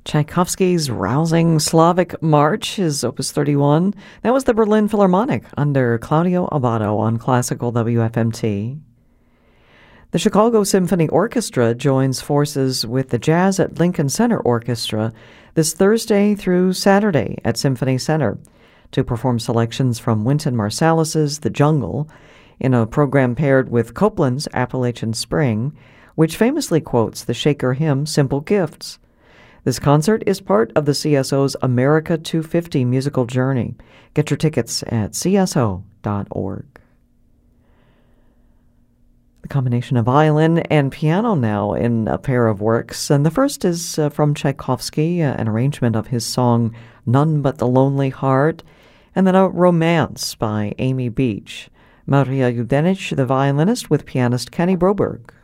Tchaikovsky's rousing Slavic March is Opus 31. That was the Berlin Philharmonic under Claudio Abbado on Classical WFMT. The Chicago Symphony Orchestra joins forces with the Jazz at Lincoln Center Orchestra this Thursday through Saturday at Symphony Center to perform selections from Wynton Marsalis's The Jungle in a program paired with Copland's Appalachian Spring, which famously quotes the Shaker hymn Simple Gifts. This concert is part of the CSO's America 250 musical journey. Get your tickets at cso.org. The combination of violin and piano now in a pair of works, and the first is from Tchaikovsky, an arrangement of his song None But the Lonely Heart, and then a romance by Amy Beach. Maria Judenich, the violinist, with pianist Kenny Broberg.